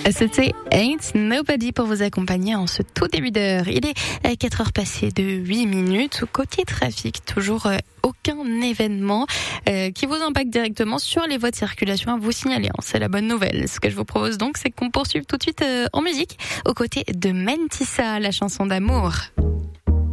C'était Ain't Nobody pour vous accompagner en ce tout début d'heure. Il est 4 heures passées de 8 minutes. Côté trafic, toujours aucun événement qui vous impacte directement sur les voies de circulation à vous signaler. C'est la bonne nouvelle. Ce que je vous propose donc, c'est qu'on poursuive tout de suite en musique aux côtés de Mentissa, la chanson d'amour.